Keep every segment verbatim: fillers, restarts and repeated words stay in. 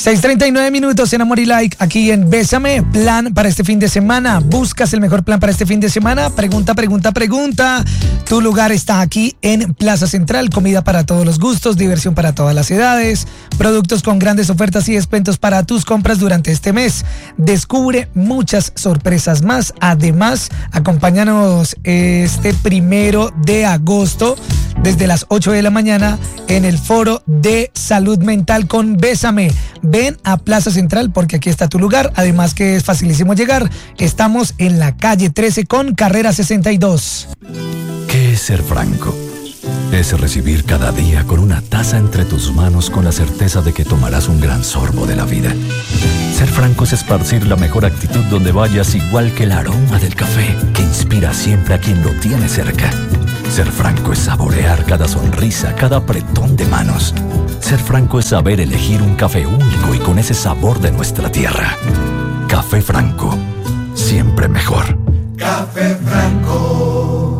seis treinta y nueve minutos en Amor y Like, aquí en Bésame. Plan para este fin de semana. ¿Buscas el mejor plan para este fin de semana? Pregunta, pregunta, pregunta. Tu lugar está aquí en Plaza Central. Comida para todos los gustos, diversión para todas las edades, productos con grandes ofertas y descuentos para tus compras durante este mes. Descubre muchas sorpresas más. Además, acompáñanos este primero de agosto desde las ocho de la mañana en el Foro de Salud Mental con Bésame. Ven a Plaza Central porque aquí está tu lugar. Además que es facilísimo llegar. Estamos en la calle trece con carrera sesenta y dos. ¿Qué es ser franco? Es recibir cada día con una taza entre tus manos con la certeza de que tomarás un gran sorbo de la vida. Ser franco es esparcir la mejor actitud donde vayas, igual que el aroma del café que inspira siempre a quien lo tiene cerca. Ser franco es saborear cada sonrisa, cada apretón de manos. Ser franco es saber elegir un café único y con ese sabor de nuestra tierra. Café Franco, siempre mejor. Café Franco.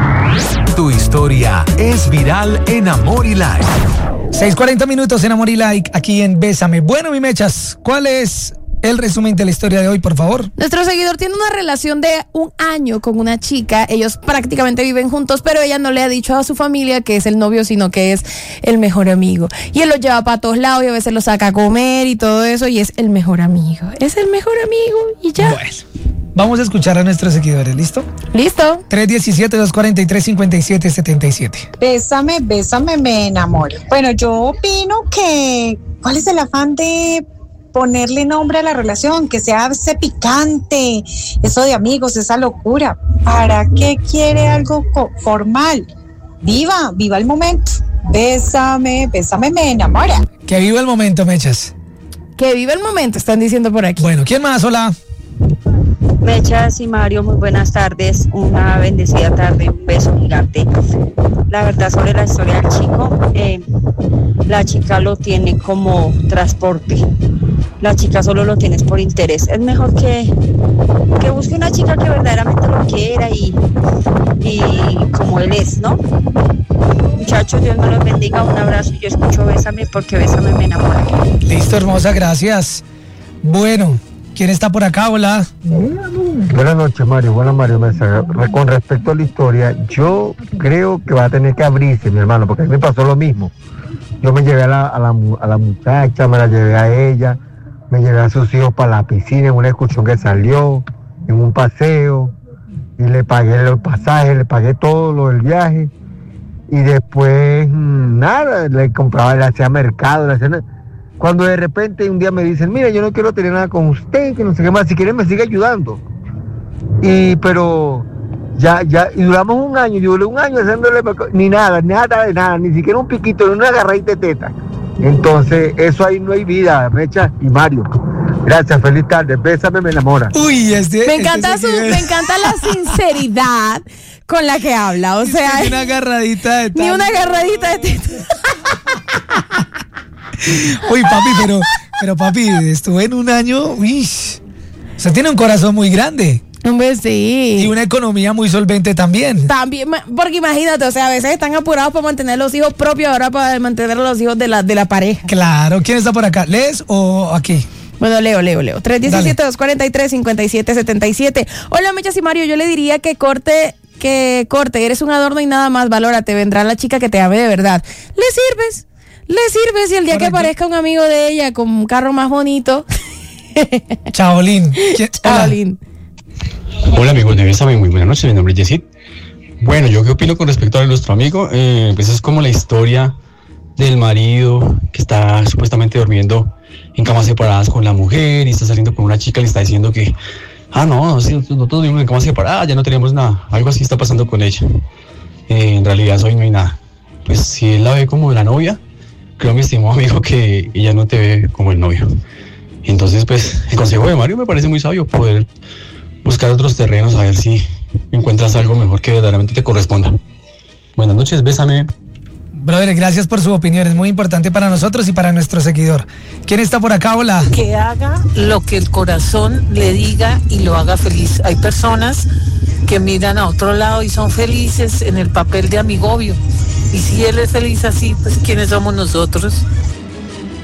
Tu historia es viral en Amor y Like. seis cuarenta minutos en Amor y Like, aquí en Bésame. Bueno, mi mechas, ¿cuál es el resumen de la historia de hoy, por favor? Nuestro seguidor tiene una relación de un año con una chica. Ellos prácticamente viven juntos, pero ella no le ha dicho a su familia que es el novio, sino que es el mejor amigo. Y él lo lleva para todos lados y a veces lo saca a comer y todo eso, y es el mejor amigo. Es el mejor amigo y ya. Bueno, vamos a escuchar a nuestros seguidores, ¿listo? ¿Listo? tres diecisiete, dos cuarenta y tres, cincuenta y siete setenta y siete. Bésame, bésame, me enamoro. Bueno, yo opino que... ¿Cuál es el afán de ponerle nombre a la relación? Que sea ese picante, eso de amigos, esa locura. ¿Para qué quiere algo co- formal? Viva, viva el momento. Bésame, bésame, me enamora. Que viva el momento, mechas. Que viva el momento, están diciendo por aquí. Bueno, ¿quién más? Hola. Mechas y Mario, muy buenas tardes, una bendecida tarde, un beso gigante. La verdad sobre la historia del chico, eh, la chica lo tiene como transporte, la chica solo lo tienes por interés. Es mejor que, que busque una chica que verdaderamente lo quiera y, y como él es, ¿no? Muchachos, Dios me los bendiga, un abrazo y yo escucho Bésame porque Bésame me enamora. Listo, hermosa, gracias. Bueno, ¿quién está por acá? Hola. Buenas noches, Mario. Buenas, Mario Mesa. Con respecto a la historia, yo creo que va a tener que abrirse, mi hermano, porque a mí me pasó lo mismo. Yo me llevé a la, a la, a la muchacha, me la llevé a ella, me llevé a sus hijos para la piscina en una excursión que salió, en un paseo, y le pagué los pasajes, le pagué todo lo del viaje, y después, nada, le compraba, le hacía mercado, le hacía... Cuando de repente un día me dicen, mira, yo no quiero tener nada con usted, que no sé qué más, si quiere me sigue ayudando. Y, pero, ya, ya, y duramos un año, yo duré un año haciéndole, ni nada, nada de nada, ni siquiera un piquito, ni una agarradita de teta. Entonces, eso ahí no hay vida, Mecha y Mario. Gracias, feliz tarde, bésame, me enamora. Uy, este... Me encanta, este su, me encanta la sinceridad con la que habla, o sea... Ni una agarradita de teta. Ni una agarradita de teta. Uy, papi, pero, pero papi, estuve en un año, uy, o sea, tiene un corazón muy grande. Hombre, sí. Y una economía muy solvente también. También, porque imagínate, o sea, a veces están apurados para mantener los hijos propios, ahora para mantener los hijos de la, de la pareja. Claro, ¿quién está por acá? ¿Les o aquí? Bueno, Leo, Leo, Leo. tres diecisiete, dos cuarenta y tres, cincuenta y siete setenta y siete. Hola, Mechas y Mario, yo le diría que corte, que corte, eres un adorno y nada más, valórate, vendrá la chica que te ame de verdad. ¿Le sirves? Le sirve si el día Correcto. Que aparezca un amigo de ella con un carro más bonito. Chaolín. Chaolín. Hola. Hola amigos de Bésame, muy buenas noches, mi nombre es Yesid. Bueno, yo qué opino con respecto a nuestro amigo, eh, pues es como la historia del marido que está supuestamente durmiendo en camas separadas con la mujer y está saliendo con una chica y le está diciendo que, ah no, sí, nosotros dormimos en camas separadas, ya no tenemos nada, algo así está pasando con ella. Eh, en realidad hoy no hay nada. Pues si él la ve como la novia, creo, mi estimado amigo, que ella no te ve como el novio. Entonces, pues, el consejo de Mario me parece muy sabio, poder buscar otros terrenos, a ver si encuentras algo mejor que verdaderamente te corresponda. Buenas noches, bésame. Brother, gracias por su opinión, es muy importante para nosotros y para nuestro seguidor. ¿Quién está por acá? Hola. Que haga lo que el corazón le diga y lo haga feliz. Hay personas que miran a otro lado y son felices en el papel de amigobio. Y si él es feliz así, pues ¿quiénes somos nosotros?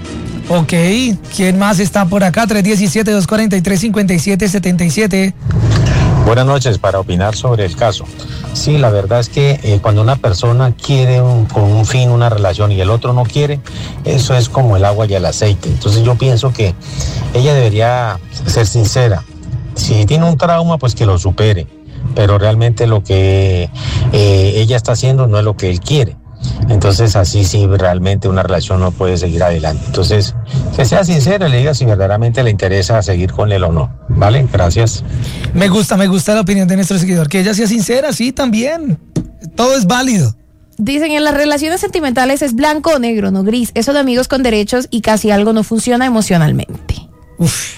Ok, ¿quién más está por acá? tres uno siete, dos cuatro tres, cinco siete siete siete. Buenas noches, para opinar sobre el caso. Sí, la verdad es que eh, cuando una persona quiere un, con un fin una relación y el otro no quiere, eso es como el agua y el aceite. Entonces yo pienso que ella debería ser sincera. Si tiene un trauma, pues que lo supere. Pero realmente lo que eh, ella está haciendo no es lo que él quiere. Entonces así sí realmente una relación no puede seguir adelante. Entonces que sea sincera y le diga si verdaderamente le interesa seguir con él o no. ¿Vale? Gracias. Me gusta, me gusta la opinión de nuestro seguidor. Que ella sea sincera, sí, también. Todo es válido. Dicen, en las relaciones sentimentales es blanco o negro, no gris. Eso de amigos con derechos y casi algo no funciona emocionalmente. Uf.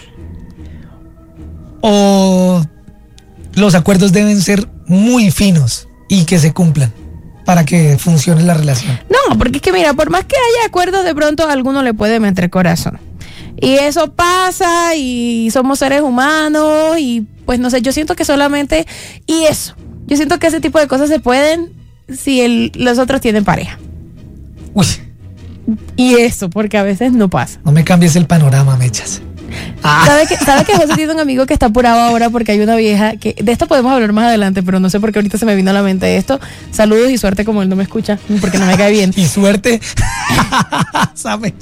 O los acuerdos deben ser muy finos y que se cumplan para que funcione la relación. No, porque es que mira, por más que haya acuerdos, de pronto a alguno le puede meter corazón. Y eso pasa y somos seres humanos y pues no sé, yo siento que solamente, y eso, yo siento que ese tipo de cosas se pueden si el, los otros tienen pareja. Uy. Y eso, porque a veces no pasa. No me cambies el panorama, Mechas. Ah. ¿Sabe que, ¿Sabe que José tiene un amigo que está apurado ahora porque hay una vieja que, de esto podemos hablar más adelante, pero no sé por qué ahorita se me vino a la mente esto? Saludos y suerte, como él no me escucha, porque no me cae bien. Y suerte. ¿Sabe?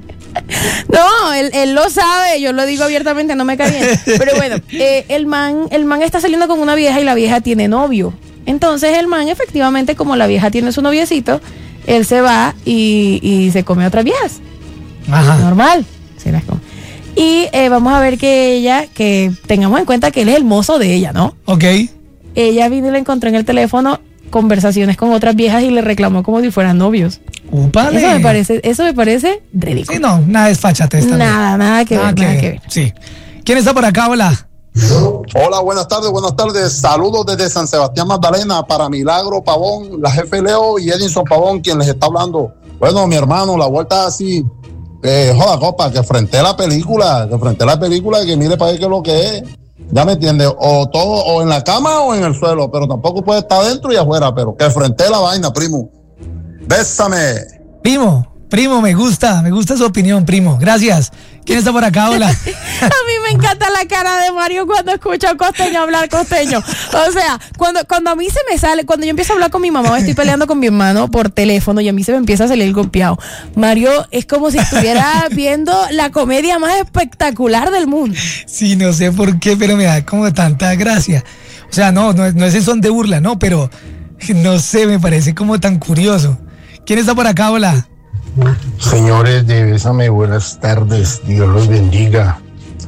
No, él, él lo sabe, yo lo digo abiertamente, no me cae bien. Pero bueno, eh, el man, el man está saliendo con una vieja y la vieja tiene novio. Entonces el man, efectivamente, como la vieja tiene su noviecito, él se va y, y se come a otras viejas. Ajá. Normal, se las come. Y eh, vamos a ver que ella, que tengamos en cuenta que él es el mozo de ella, ¿no? Ok. Ella vino y le encontró en el teléfono conversaciones con otras viejas y le reclamó como si fueran novios. Upale. Eso me parece, eso me parece ridículo. Sí, no, nada es fachatez. Nada, nada que nada ver, que nada ver. que ver. Sí. ¿Quién está por acá? Hola. Hola, buenas tardes, buenas tardes. Saludos desde San Sebastián Magdalena para Milagro Pavón, la jefe Leo y Edinson Pavón, quien les está hablando. Bueno, mi hermano, la vuelta así. Eh, joda, copa, que frente a la película, que frente a la película y que mire para ver qué es lo que es. Ya me entiende, o todo, o en la cama o en el suelo, pero tampoco puede estar dentro y afuera, pero que frente a la vaina, primo. Bésame. Primo, primo, me gusta, me gusta su opinión, primo. Gracias. ¿Quién está por acá? Hola. A mí me encanta la cara de Mario cuando escucha a un costeño hablar costeño. O sea, cuando, cuando a mí se me sale, cuando yo empiezo a hablar con mi mamá o estoy peleando con mi hermano por teléfono y a mí se me empieza a salir el golpeado, Mario es como si estuviera viendo la comedia más espectacular del mundo. Sí, no sé por qué, pero me da como tanta gracia. O sea, no, no, no es en son de burla, no, pero no sé, me parece como tan curioso. ¿Quién está por acá? Hola. Señores de Bésame, buenas tardes, Dios los bendiga.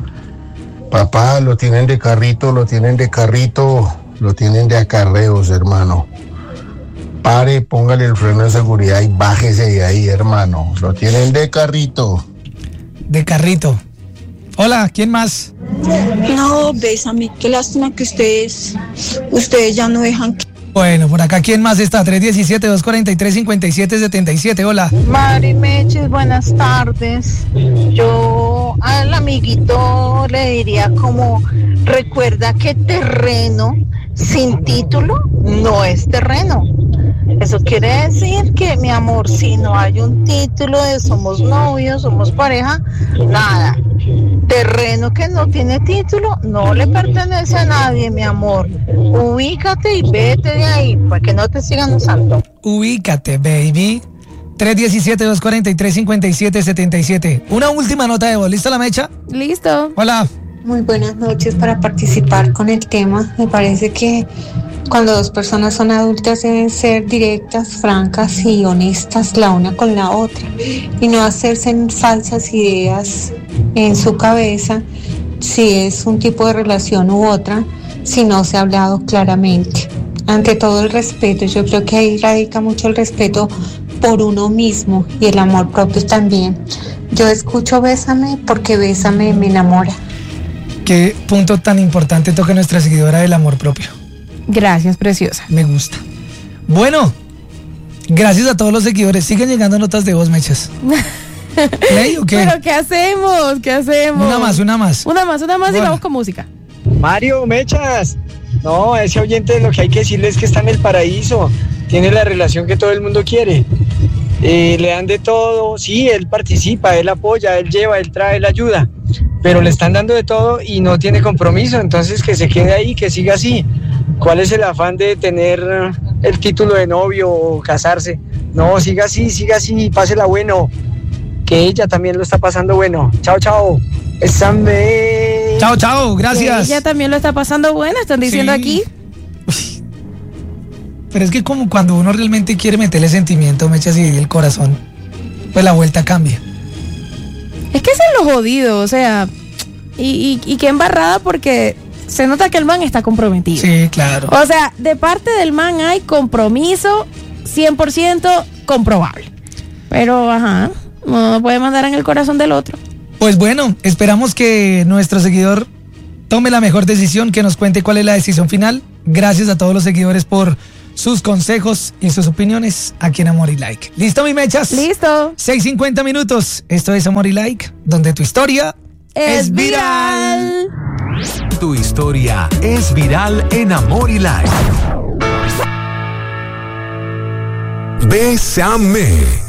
Papá, lo tienen de carrito, lo tienen de carrito, lo tienen de acarreos, hermano. Pare, póngale el freno de seguridad y bájese de ahí, hermano. Lo tienen de carrito. De carrito. Hola, ¿quién más? No, Bésame, qué lástima que ustedes, ustedes ya no dejan que... Bueno, por acá, ¿quién más está? tres uno siete, dos cuatro tres, cinco siete siete siete. Hola. Mari Meches, buenas tardes. Yo al amiguito le diría como, recuerda que terreno sin título no es terreno. Eso quiere decir que, mi amor, si no hay un título de somos novios, somos pareja, nada. Terreno que no tiene título no le pertenece a nadie, mi amor. Ubícate y vete de ahí para que no te sigan usando. Ubícate, baby. tres uno siete, dos cuatro tres, cinco siete siete siete. Una última nota de voz. ¿Lista la mecha? Listo. Hola. Muy buenas noches. Para participar con el tema, me parece que cuando dos personas son adultas deben ser directas, francas y honestas la una con la otra y no hacerse falsas ideas en su cabeza si es un tipo de relación u otra, si no se ha hablado claramente. Ante todo, el respeto. Yo creo que ahí radica mucho el respeto por uno mismo y el amor propio también. Yo escucho Bésame porque Bésame me enamora. Qué punto tan importante toca nuestra seguidora del amor propio. Gracias, preciosa. Me gusta. Bueno, gracias a todos los seguidores. Siguen llegando notas de voz, Mechas. ¿Play o qué? ¿Pero qué hacemos? ¿Qué hacemos? Una más, una más. Una más, una más. Bueno. Y vamos con música. Mario, Mechas. No, a ese oyente lo que hay que decirle es que está en el paraíso. Tiene la relación que todo el mundo quiere. eh, le dan de todo, sí, él participa, él apoya, él lleva, él trae, él ayuda, pero le están dando de todo y no tiene compromiso, entonces que se quede ahí, que siga así. ¿Cuál es el afán de tener el título de novio o casarse? No, siga así, siga así, pásela bueno, que ella también lo está pasando bueno. Chao, chao. Esame. Chao, chao, gracias. Que ella también lo está pasando bueno, están diciendo Sí. aquí. Pero es que como cuando uno realmente quiere meterle sentimiento, me echa así el corazón, pues la vuelta cambia. Es que ese es lo jodido, o sea, y, y, y qué embarrada porque se nota que el man está comprometido. Sí, claro. O sea, de parte del man hay compromiso cien por ciento comprobable. Pero, ajá, no puede mandar en el corazón del otro. Pues bueno, esperamos que nuestro seguidor tome la mejor decisión, que nos cuente cuál es la decisión final. Gracias a todos los seguidores por sus consejos y sus opiniones aquí en Amor y Like. ¿Listo, mi mechas? Listo. seis cincuenta minutos. Esto es Amor y Like, donde tu historia Es es viral. Tu historia es viral en Amor y Like. Bésame.